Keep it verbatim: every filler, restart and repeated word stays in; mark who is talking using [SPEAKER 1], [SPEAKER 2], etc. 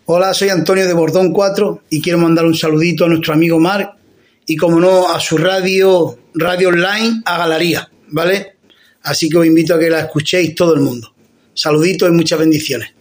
[SPEAKER 1] Hola, soy Antonio de Bordón cuatro y quiero mandar un saludito a nuestro amigo Marc y, como no, a su radio, radio online, a Galería, ¿vale? Así que os invito a que la escuchéis todo el mundo. Saluditos y muchas bendiciones.